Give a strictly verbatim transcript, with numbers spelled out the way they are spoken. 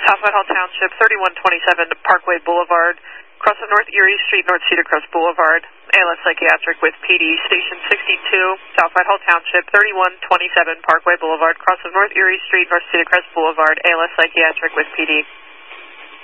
South Whitehall Township, thirty-one twenty-seven Parkway Boulevard, cross of North Erie Street, North Cedar Crest Boulevard, A L S Psychiatric with P D, Station sixty-two, South Whitehall Township, thirty-one twenty-seven Parkway Boulevard, cross of North Erie Street, North Cedar Crest Boulevard, A L S Psychiatric with P D.